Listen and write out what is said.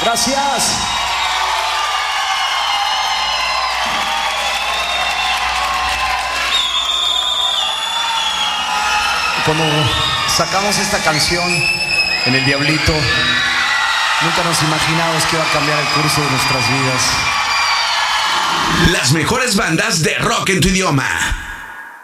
Gracias. Cuando sacamos esta canción en El Diablito, nunca nos imaginamos que iba a cambiar el curso de nuestras vidas. Las mejores bandas de rock en tu idioma.